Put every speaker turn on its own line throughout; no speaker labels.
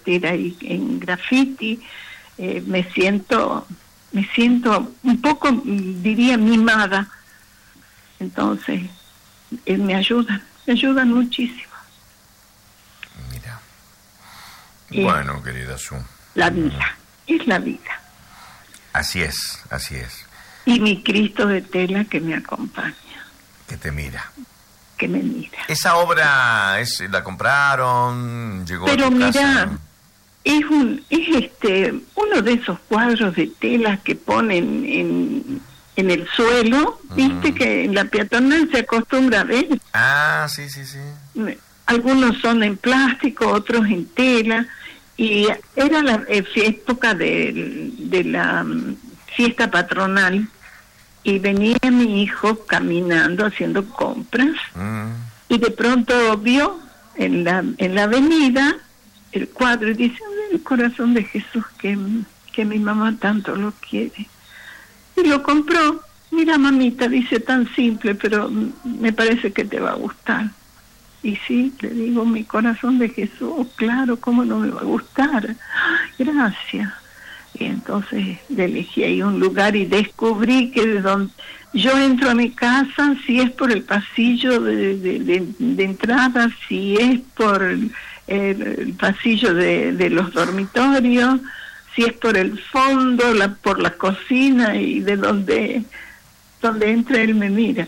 convertir ahí en graffiti. Me siento un poco, diría, mimada. Entonces, me ayudan muchísimo.
Mira. Bueno, querida Su.
La vida, es la vida.
Así es.
Y mi Cristo de tela que me acompaña.
Que te mira.
Que me mira.
¿Esa obra la compraron? ¿Llegó a tu casa?
Es uno de esos cuadros de tela que ponen en el suelo, viste que en la peatonal se acostumbra a ver.
Ah, sí.
Algunos son en plástico, otros en tela, y era la época de la fiesta patronal, y venía mi hijo caminando, haciendo compras, y de pronto vio en la avenida el cuadro y dice: el corazón de Jesús que mi mamá tanto lo quiere. Y lo compró. Mira, mamita, dice, tan simple, pero me parece que te va a gustar. Y sí, le digo, mi corazón de Jesús, claro, ¿cómo no me va a gustar? Ay, gracias. Y entonces le elegí ahí un lugar y descubrí que de donde yo entro a mi casa, si es por el pasillo de entrada, si es por el pasillo de los dormitorios, si es por el fondo, por la cocina, y de donde entra él me mira.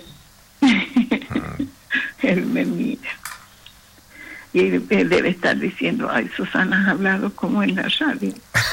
Él me mira. Y él debe estar diciendo: ay, Susana, has hablado como en la radio.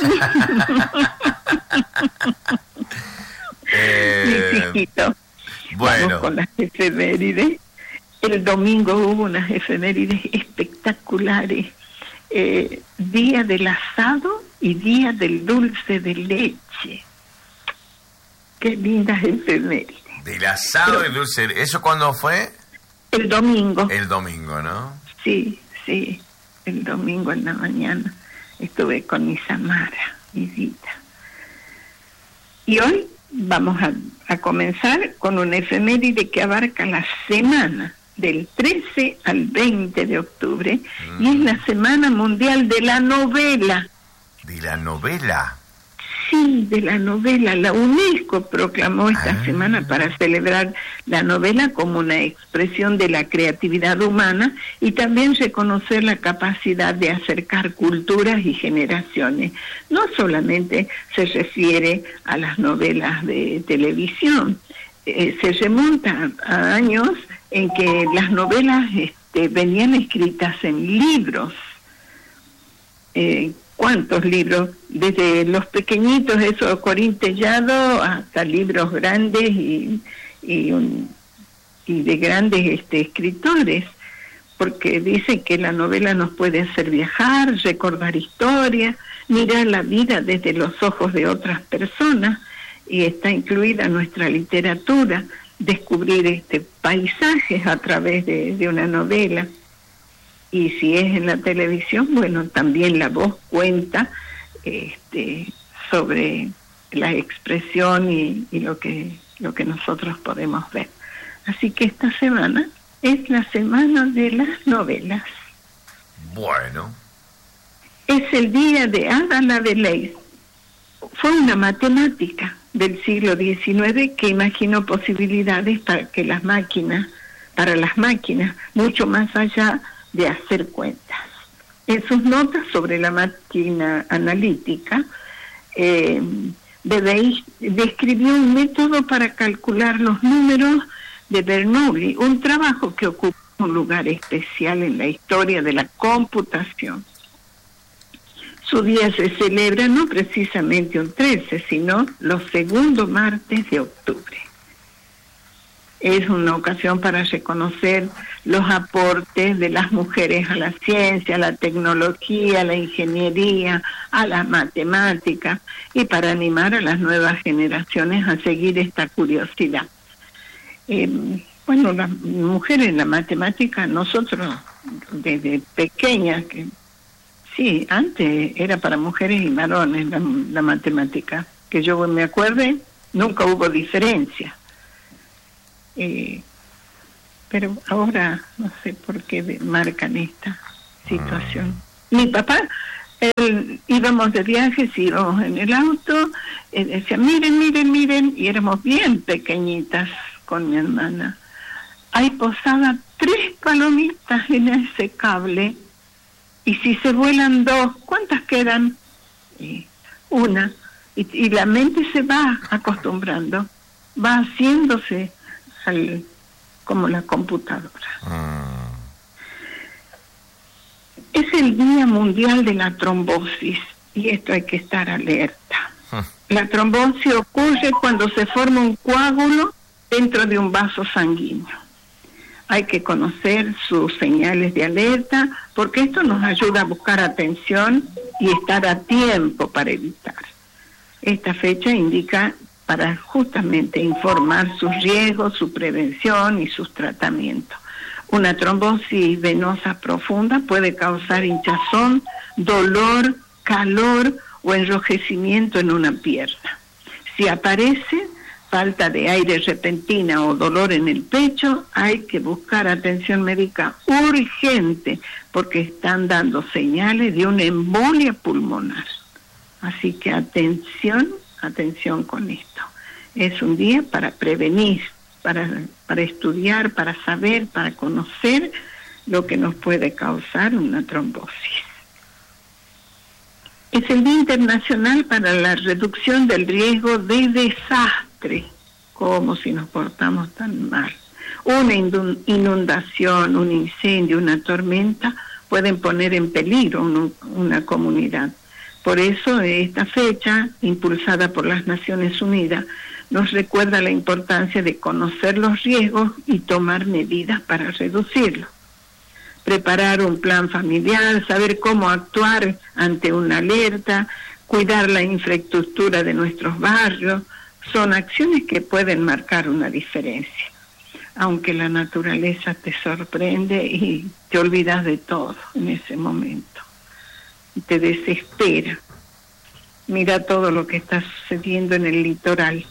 Mi hijito.
Bueno.
Vamos con las efemérides. El domingo hubo unas efemérides espectaculares. Día del asado y día del dulce de leche. Qué lindas efemérides.
Del asado y dulce. ¿Eso cuándo fue?
El domingo.
El domingo, ¿no?
Sí, el domingo en la mañana estuve con mi Samara, mi vida. Y hoy vamos a comenzar con una efeméride que abarca la semana del 13 al 20 de octubre, y es la Semana Mundial de la Novela.
¿De la novela?
Sí, de la novela. La UNESCO proclamó esta semana para celebrar la novela como una expresión de la creatividad humana y también reconocer la capacidad de acercar culturas y generaciones. No solamente se refiere a las novelas de televisión, se remonta a años en que las novelas venían escritas en libros. ¿Cuántos libros? Desde los pequeñitos, esos corintellados, hasta libros grandes y de grandes escritores, porque dicen que la novela nos puede hacer viajar, recordar historias, mirar la vida desde los ojos de otras personas, y está incluida nuestra literatura, descubrir paisajes a través de una novela. Y si es en la televisión, bueno, también la voz cuenta sobre la expresión y lo que nosotros podemos ver. Así que esta semana es la semana de las novelas.
Bueno.
Es el día de Ada Lovelace. Fue una matemática del siglo XIX que imaginó posibilidades para las máquinas, mucho más allá de hacer cuentas. En sus notas sobre la máquina analítica, Lovelace describió un método para calcular los números de Bernoulli, un trabajo que ocupa un lugar especial en la historia de la computación. Su día se celebra no precisamente un 13, sino los segundos martes de octubre. Es una ocasión para reconocer los aportes de las mujeres a la ciencia, a la tecnología, a la ingeniería, a la matemática, y para animar a las nuevas generaciones a seguir esta curiosidad. Bueno, las mujeres en la matemática, nosotros desde pequeñas, que sí, antes era para mujeres y varones la matemática, que yo me acuerde, nunca hubo diferencia. Pero ahora no sé por qué marcan esta situación. Mi papá íbamos de viaje, si íbamos en el auto, decía, miren, y éramos bien pequeñitas con mi hermana. Hay posada 3 palomitas en ese cable, y si se vuelan 2, ¿cuántas quedan? Una. Y la mente se va acostumbrando, va haciéndose como la computadora. Es el Día Mundial de la Trombosis, y esto hay que estar alerta. La trombosis ocurre cuando se forma un coágulo dentro de un vaso sanguíneo. Hay que conocer sus señales de alerta, porque esto nos ayuda a buscar atención y estar a tiempo para evitar. Esta fecha indica para justamente informar sus riesgos, su prevención y sus tratamientos. Una trombosis venosa profunda puede causar hinchazón, dolor, calor o enrojecimiento en una pierna. Si aparece falta de aire repentina o dolor en el pecho, hay que buscar atención médica urgente, porque están dando señales de una embolia pulmonar. Así que atención con esto. Es un día para prevenir, para estudiar, para saber, para conocer lo que nos puede causar una trombosis. Es el Día Internacional para la Reducción del Riesgo de Desastre, como si nos portamos tan mal. Una inundación, un incendio, una tormenta pueden poner en peligro una comunidad. Por eso esta fecha, impulsada por las Naciones Unidas, nos recuerda la importancia de conocer los riesgos y tomar medidas para reducirlos. Preparar un plan familiar, saber cómo actuar ante una alerta, cuidar la infraestructura de nuestros barrios, son acciones que pueden marcar una diferencia. Aunque la naturaleza te sorprende y te olvidas de todo en ese momento. Te desespera. Mira todo lo que está sucediendo en el litoral.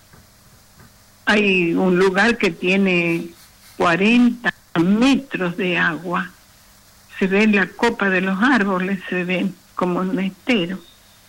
Hay un lugar que tiene 40 metros de agua. Se ve la copa de los árboles, se ven como un estero.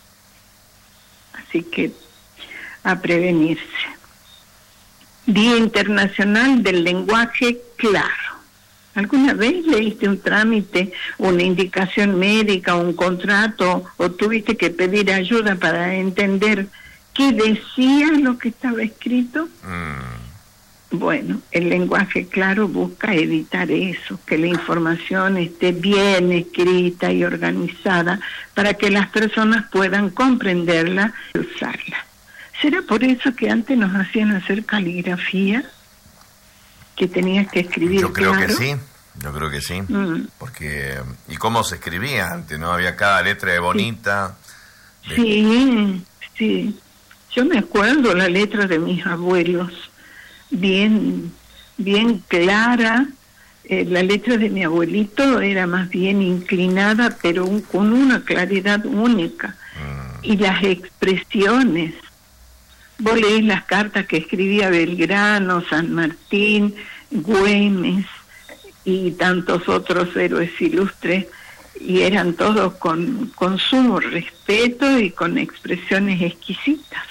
Así que a prevenirse. Día Internacional del Lenguaje Claro. ¿Alguna vez leíste un trámite, una indicación médica, un contrato, o tuviste que pedir ayuda para entender qué decía lo que estaba escrito? Bueno, el lenguaje claro busca evitar eso, que la información esté bien escrita y organizada para que las personas puedan comprenderla y usarla. ¿Será por eso que antes nos hacían hacer caligrafía? Que tenías que escribir
Yo creo
claro.
que sí, porque ¿y cómo se escribía antes? ¿No? Había cada letra de bonita.
Sí. Yo me acuerdo la letra de mis abuelos, bien clara. La letra de mi abuelito era más bien inclinada, pero con una claridad única. Y las expresiones. Vos leís las cartas que escribía Belgrano, San Martín, Güemes y tantos otros héroes ilustres, y eran todos con sumo respeto y con expresiones exquisitas.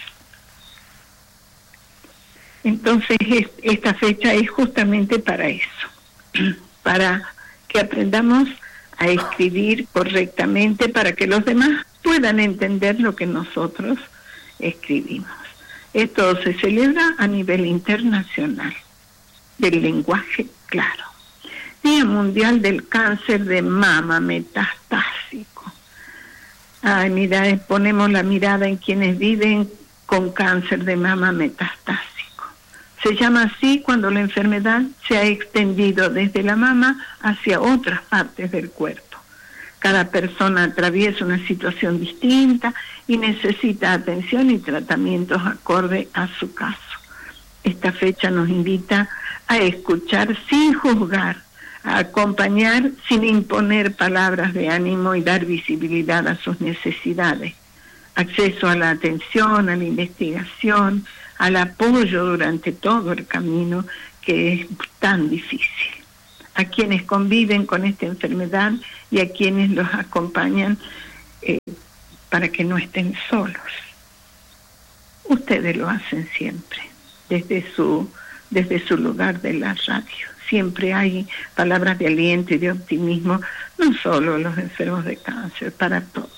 Entonces esta fecha es justamente para eso, para que aprendamos a escribir correctamente, para que los demás puedan entender lo que nosotros escribimos. Esto se celebra a nivel internacional, del lenguaje claro. Día Mundial del Cáncer de Mama Metastásico. Ay, mira, ponemos la mirada en quienes viven con cáncer de mama metastásico. Se llama así cuando la enfermedad se ha extendido desde la mama hacia otras partes del cuerpo. Cada persona atraviesa una situación distinta y necesita atención y tratamientos acorde a su caso. Esta fecha nos invita a escuchar sin juzgar, a acompañar sin imponer palabras de ánimo y dar visibilidad a sus necesidades. Acceso a la atención, a la investigación, al apoyo durante todo el camino que es tan difícil. A quienes conviven con esta enfermedad y a quienes los acompañan para que no estén solos. Ustedes lo hacen siempre, desde su lugar de la radio. Siempre hay palabras de aliento y de optimismo, no solo los enfermos de cáncer, para todos.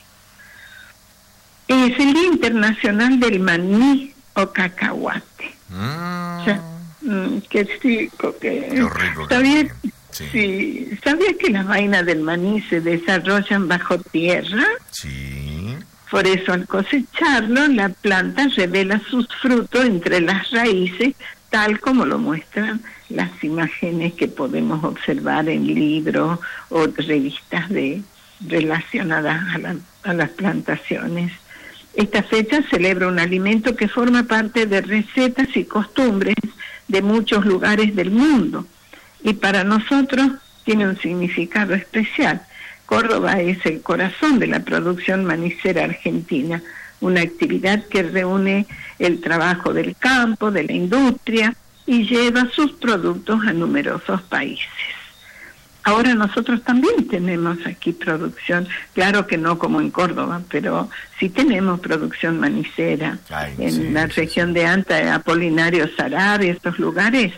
Es el Día Internacional del Maní o Cacahuate. O sea, qué rico que
qué rico.
¿Sabía,
sí.
¿Sabía que las vainas del maní se desarrollan bajo tierra?
Sí.
Por eso al cosecharlo, la planta revela sus frutos entre las raíces, tal como lo muestran las imágenes que podemos observar en libros o revistas relacionadas a las plantaciones. Esta fecha celebra un alimento que forma parte de recetas y costumbres de muchos lugares del mundo, y para nosotros tiene un significado especial. Córdoba es el corazón de la producción manicera argentina, una actividad que reúne el trabajo del campo, de la industria, y lleva sus productos a numerosos países. Ahora nosotros también tenemos aquí producción, claro que no como en Córdoba, pero sí tenemos producción manicera. En la región de Anta, Apolinario Sarabia, estos lugares,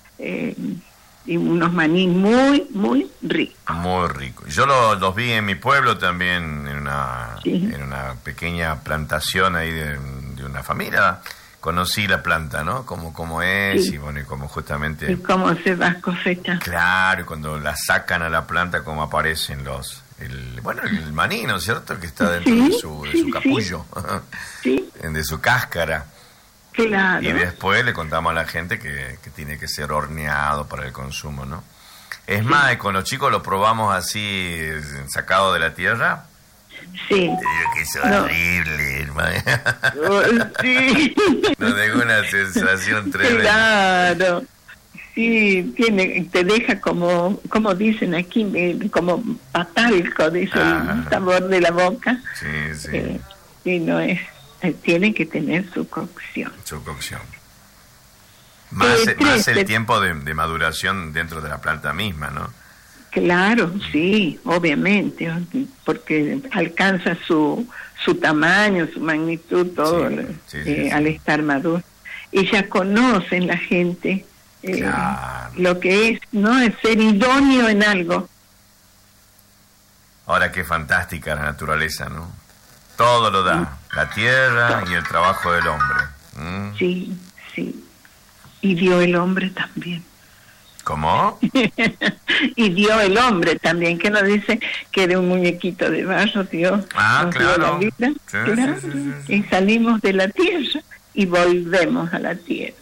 y unos maní muy, muy ricos.
Muy ricos. Yo los vi en mi pueblo también, en una pequeña plantación ahí de una familia. Conocí la planta, ¿no? Cómo es, sí. Y bueno, y cómo justamente...
Y cómo se va a cosechar.
Claro, y cuando la sacan a la planta, cómo aparecen el maní, ¿no es cierto? Que está dentro de su capullo,
sí.
De su cáscara.
Claro.
Y después le contamos a la gente que tiene que ser horneado para el consumo, ¿no? Es más, con los chicos lo probamos así, sacado de la tierra.
Sí.
Te digo que es horrible, hermano.
Sí.
Nos dejó una sensación tremenda.
Claro. Sí, te deja como dicen aquí, como patalco, dice el sabor de la boca.
Sí.
Y no es, tiene que tener su cocción.
Más el tiempo de maduración dentro de la planta misma, ¿no?
Claro, sí, obviamente, porque alcanza su tamaño, su magnitud, todo al estar maduro. Y ya conocen la gente lo que es, ¿no? Es ser idóneo en algo.
Ahora qué fantástica la naturaleza, ¿no? Todo lo da, la tierra y el trabajo del hombre.
Sí. Y dio el hombre también.
¿Cómo?
Y dio el hombre también, que nos dice que de un muñequito de barro Dios nos dio la vida. Sí. Y salimos de la tierra y volvemos a la tierra.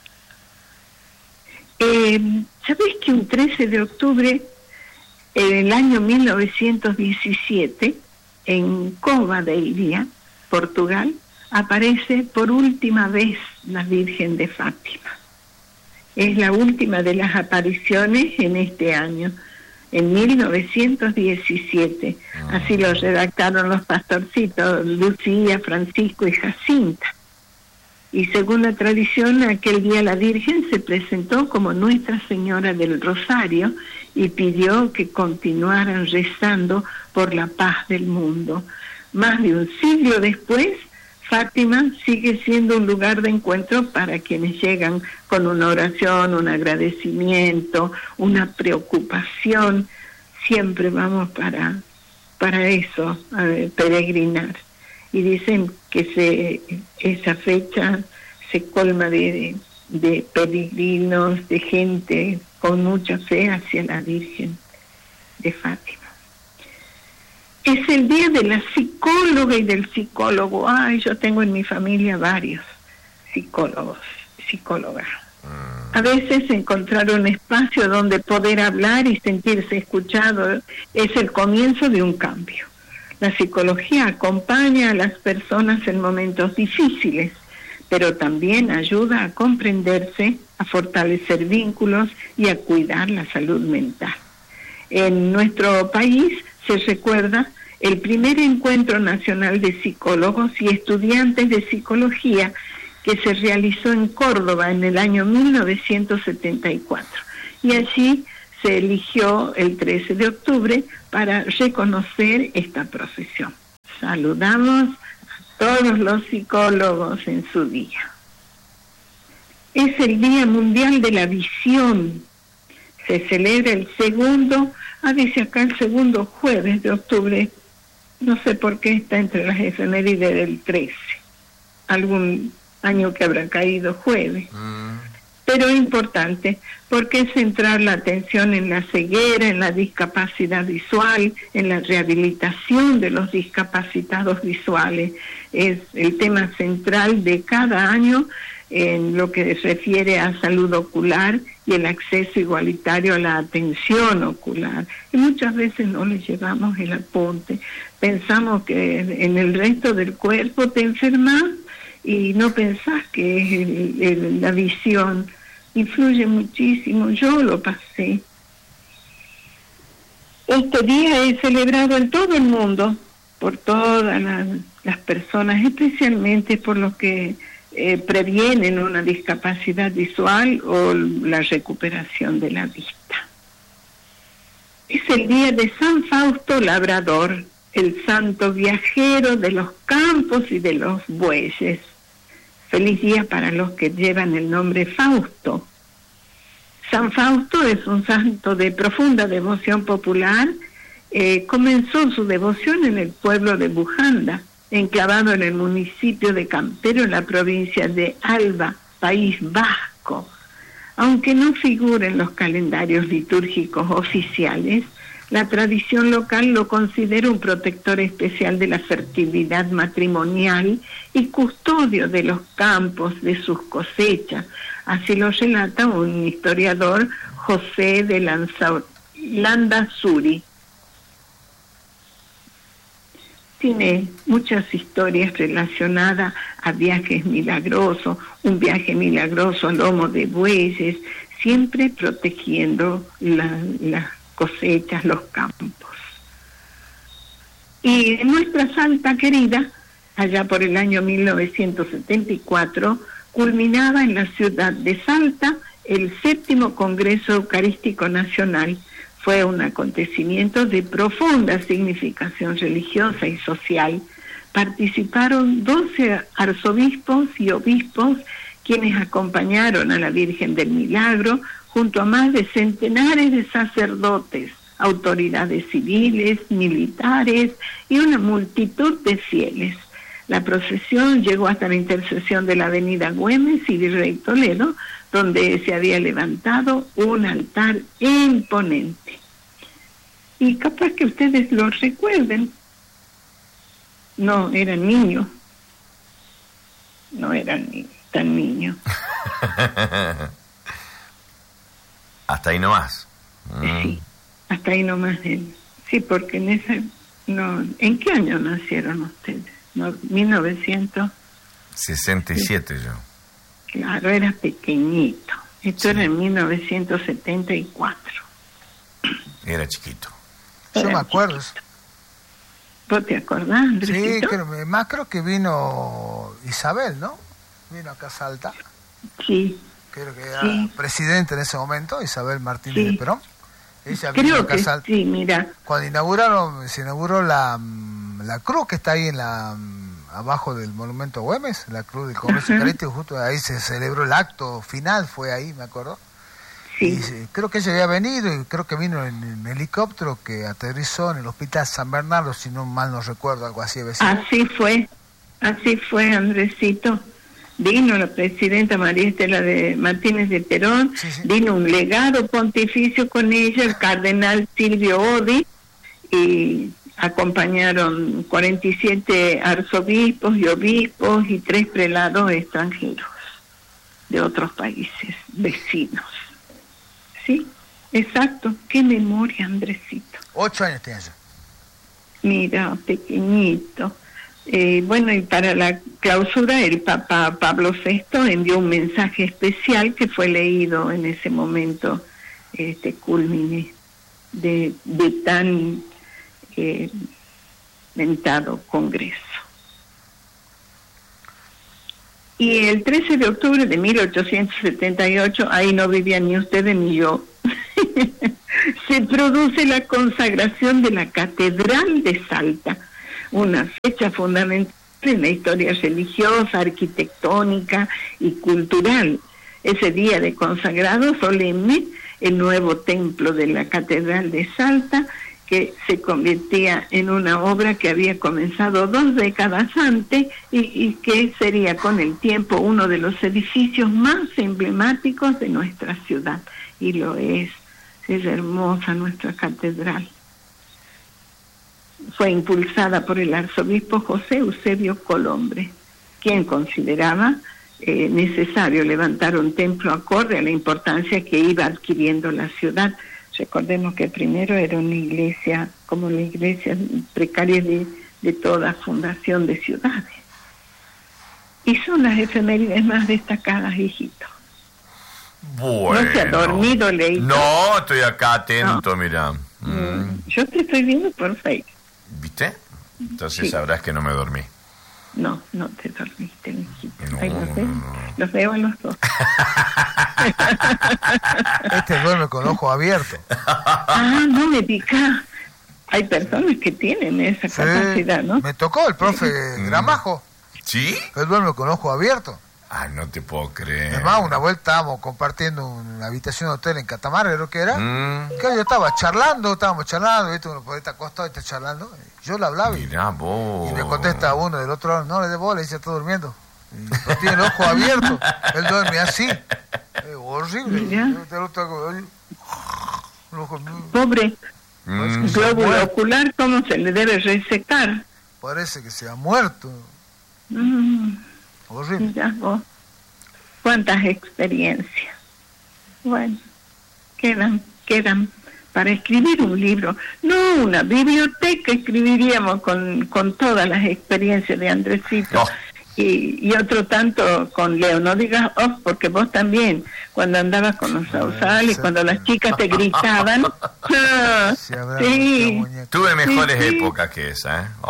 ¿Sabés que un 13 de octubre, en el año 1917, en Cova de Iria, Portugal, aparece por última vez la Virgen de Fátima? Es la última de las apariciones en este año, en 1917. Así lo redactaron los pastorcitos Lucía, Francisco y Jacinta. Y según la tradición, aquel día la Virgen se presentó como Nuestra Señora del Rosario y pidió que continuaran rezando por la paz del mundo. Más de un siglo después, Fátima sigue siendo un lugar de encuentro para quienes llegan con una oración, un agradecimiento, una preocupación. Siempre vamos para eso, a peregrinar. Y dicen que esa fecha se colma de peregrinos, de gente con mucha fe hacia la Virgen de Fátima. Es el día de la psicóloga y del psicólogo. Yo tengo en mi familia varios psicólogos, psicólogas. A veces encontrar un espacio donde poder hablar y sentirse escuchado es el comienzo de un cambio. La psicología acompaña a las personas en momentos difíciles, pero también ayuda a comprenderse, a fortalecer vínculos y a cuidar la salud mental. En nuestro país se recuerda el primer encuentro nacional de psicólogos y estudiantes de psicología que se realizó en Córdoba en el año 1974. Y allí se eligió el 13 de octubre para reconocer esta profesión. Saludamos a todos los psicólogos en su día. Es el Día Mundial de la Visión. Se celebra dice acá el segundo jueves de octubre. No sé por qué está entre las efemérides del 13. Algún año que habrá caído jueves. Pero importante, porque es centrar la atención en la ceguera, en la discapacidad visual, en la rehabilitación de los discapacitados visuales. Es el tema central de cada año en lo que se refiere a salud ocular y el acceso igualitario a la atención ocular. Y muchas veces no le llevamos el apunte. Pensamos que en el resto del cuerpo te enfermas y no pensás que la visión influye muchísimo. Yo lo pasé. Este día es celebrado en todo el mundo por todas las personas, especialmente por los que previenen una discapacidad visual o la recuperación de la vista. Es el día de San Fausto Labrador, el santo viajero de los campos y de los bueyes. Feliz día para los que llevan el nombre Fausto. San Fausto es un santo de profunda devoción popular. Comenzó su devoción en el pueblo de Bujanda, enclavado en el municipio de Campero, en la provincia de Alba, País Vasco. Aunque no figura en los calendarios litúrgicos oficiales, la tradición local lo considera un protector especial de la fertilidad matrimonial y custodio de los campos, de sus cosechas. Así lo relata un historiador, José de Landazuri. Tiene muchas historias relacionadas a viajes milagrosos, un viaje milagroso a lomo de bueyes, siempre protegiendo las cosechas, los campos. Y en nuestra Salta querida, allá por el año 1974, culminaba en la ciudad de Salta el 7º Congreso Eucarístico Nacional. Fue un acontecimiento de profunda significación religiosa y social. Participaron 12 arzobispos y obispos, quienes acompañaron a la Virgen del Milagro, junto a más de centenares de sacerdotes, autoridades civiles, militares y una multitud de fieles. La procesión llegó hasta la intersección de la avenida Güemes y Virrey Toledo, donde se había levantado un altar imponente. Y capaz que ustedes lo recuerden. No, eran niños. No eran tan niños.
Hasta ahí nomás.
Sí, hasta ahí nomás. Sí, porque en esa... No, ¿en qué año nacieron ustedes? No,
1967 yo.
Claro, era pequeñito. Esto era en 1974.
Era chiquito.
Yo me acuerdo.
Chiquito. ¿Vos te acordás, Andresito?
Sí, creo que vino Isabel, ¿no? Vino acá a Salta.
Sí.
Creo que era presidente en ese momento, Isabel Martínez de Perón. Ella vino
Creo
acá a Salta.
Sí, mira.
Cuando se inauguró la cruz que está ahí en abajo del monumento Güemes, la cruz del comercio eucarístico, justo ahí se celebró el acto final, fue ahí, me acuerdo.
Sí.
Y creo que ella había venido y creo que vino en helicóptero que aterrizó en el hospital San Bernardo, si no mal no recuerdo, algo así.
Así fue, Andresito. Vino la presidenta María Estela de Martínez de Perón, vino un legado pontificio con ella, el cardenal Silvio Odi, y acompañaron 47 arzobispos y obispos y 3 prelados extranjeros de otros países vecinos. Sí, exacto. Qué memoria, Andresito.
8 años tenía yo.
Mira, pequeñito. Bueno, y para la clausura el Papa Pablo VI envió un mensaje especial que fue leído en ese momento, culmine de tan mentado congreso. Y el 13 de octubre de 1878, ahí no vivían ni ustedes ni yo, se produce la consagración de la Catedral de Salta, una fecha fundamental en la historia religiosa, arquitectónica y cultural. Ese día de consagrado solemne, el nuevo templo de la Catedral de Salta, que se convertía en una obra que había comenzado 2 décadas antes y que sería con el tiempo uno de los edificios más emblemáticos de nuestra ciudad. Y lo es hermosa nuestra catedral. Fue impulsada por el arzobispo José Eusebio Colombre, quien consideraba necesario levantar un templo acorde a la importancia que iba adquiriendo la ciudad. Recordemos que primero era una iglesia, como la iglesia precaria de toda fundación de ciudades. Y son las efemérides más destacadas, hijito.
Bueno.
¿No se ha dormido, Leito?
No, estoy acá atento, no. Mira.
Yo te estoy viendo por Facebook.
¿Viste? Entonces
sí.
Sabrás que no me dormí.
No te dormiste, hijito.
No,
ahí los veo a los dos.
Este duerme con ojos abiertos.
No me digas. Hay personas que tienen esa capacidad, ¿no?
Me tocó el profe Gramajo.
¿Sí?
Él duerme con ojos abiertos.
No te puedo creer.
Además, una vuelta estábamos compartiendo una habitación de hotel en Catamarca, creo que era. Que yo estábamos charlando, ¿viste? Uno por ahí está acostado y está charlando. Yo le hablaba
Mirá vos.
Y le contesta a uno del otro lado, no le dé bola, dice, está durmiendo. Y no tiene el ojo abierto, él duerme así. Horrible.
Pobre. Glóbulo ocular, ¿cómo se le debe resecar?
Parece que se ha muerto. Horrible.
Ya vos. Cuántas experiencias. Bueno, quedan para escribir un libro, no una biblioteca, escribiríamos con todas las experiencias de Andresito. Y otro tanto con Leo. No digas porque vos también, cuando andabas con los sausales, cuando las chicas te gritaban. Sí.
Tuve mejores épocas que esa, ¿eh?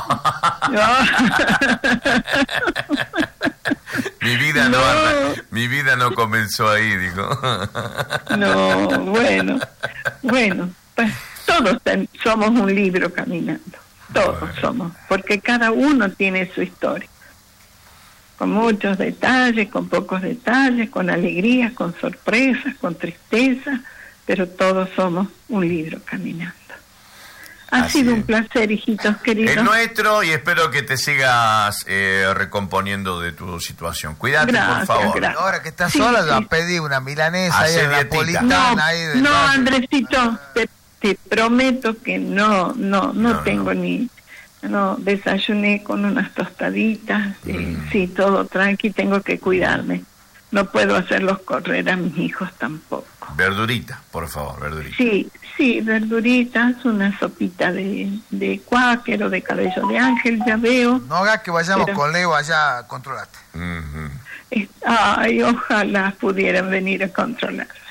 Mi vida no comenzó ahí, digo.
No, bueno, pues todos somos un libro caminando. Todos somos, porque cada uno tiene su historia. Con muchos detalles, con pocos detalles, con alegrías, con sorpresas, con tristezas, pero todos somos un libro caminando. Ha sido un placer, hijitos queridos.
El nuestro, y espero que te sigas recomponiendo de tu situación. Cuídate, por favor.
Gracias. Ahora que estás sola, yo pedí una milanesa ahí, napolitana.
No, Andresito, te prometo que no tengo ni... No, desayuné con unas tostaditas, sí, todo tranqui, tengo que cuidarme. No puedo hacerlos correr a mis hijos tampoco.
Verdurita, por favor, verdurita.
Sí, verduritas, una sopita de cuáquero, de cabello de ángel, ya veo.
No hagas que vayamos con Leo allá, controlate.
Ay, ojalá pudieran venir a controlarme.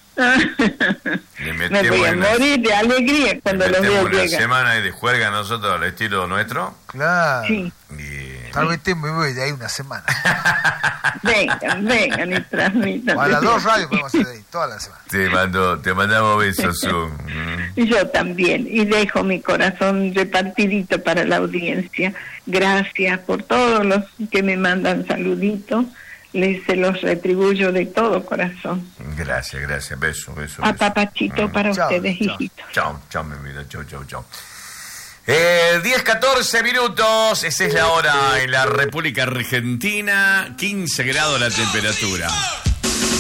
Me voy a morir de alegría cuando los veo llegar.
Una semana de juerga nosotros al estilo nuestro.
Claro.
Sí.
Tal vez te voy de ahí una semana.
Vengan y transmitan.
A las 2 radios podemos hacer de ahí, toda la semana.
Te mandamos besos,
Yo también, y dejo mi corazón repartidito para la audiencia. Gracias por todos los que me mandan saluditos. Se los retribuyo de todo corazón.
Gracias. Beso.
A papachito para ustedes, hijitos.
Chao, mi vida. Chao. 10:14 minutos. Esa es la hora en la República Argentina. 15 grados la temperatura.